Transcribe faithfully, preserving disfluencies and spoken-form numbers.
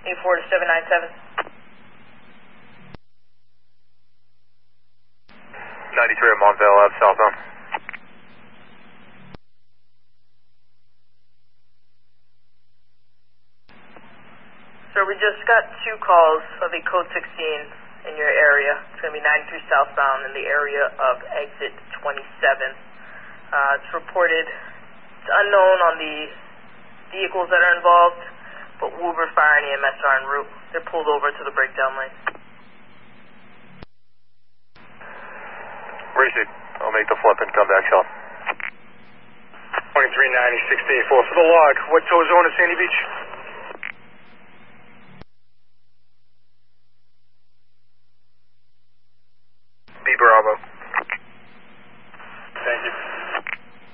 eight four to seven nine seven. ninety-three at Montvale Ave, southbound. Sir, we just got two calls of a code sixteen in your area. It's going to be ninety-three southbound in the area of exit twenty-seven. Uh, it's reported, it's unknown on the vehicles that are involved, but Uber, Fire, and E M S are en route. They're pulled over to the breakdown lane. Receive. I'll make the flip and come back, Sean. twenty-three ninety, six eight four. For the log, what tow zone is Sandy Beach?